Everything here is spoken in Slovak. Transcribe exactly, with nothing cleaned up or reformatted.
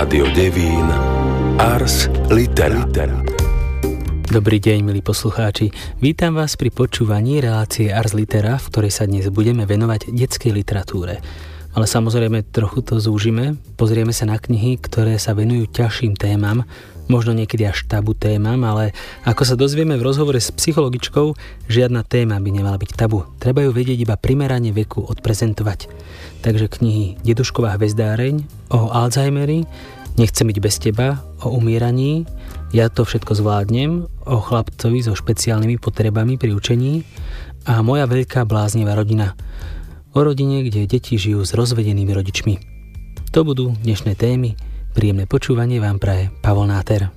Rádio Devín Ars Litera. Dobrý deň, milí poslucháči. Vítam vás pri počúvaní relácie Ars Litera, v ktorej sa dnes budeme venovať detskej literatúre. Ale samozrejme trochu to zúžime. Pozrieme sa na knihy, ktoré sa venujú ťažším témam, možno niekedy až tabu témam, ale ako sa dozvieme v rozhovore s psychologičkou, žiadna téma by nemala byť tabu. Treba ju vedieť iba primerane veku odprezentovať. Takže knihy Dedušková hvezdáreň, o Alzheimeri, Nechcem byť bez teba, o umieraní, Ja to všetko zvládnem, o chlapcovi so špeciálnymi potrebami pri učení a Moja veľká bláznivá rodina, o rodine, kde deti žijú s rozvedenými rodičmi. To budú dnešné témy. Príjemné počúvanie vám praje Pavol Náter.